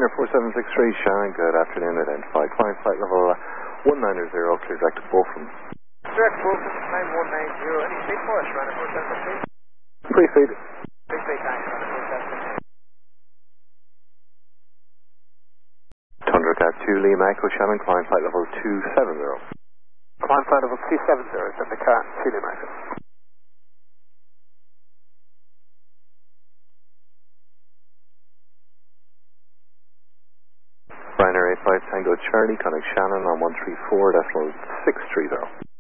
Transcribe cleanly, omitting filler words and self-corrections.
Ryanair 4763, Shannon, good afternoon, identified. Climb flight level 190, clear direct to Beaufort. Direct Beaufort, 9190, any speed for us, Ryanair 4763? Free feed. Free feed, thanks, Ryanair 4763. Tundra Cat 2, Lima Echo, Shannon, climb flight level 270. Climb flight level 270, Tundra Cat 2, Lima Echo. Ryanair 85 Tango Charlie, connect Shannon on 134.630.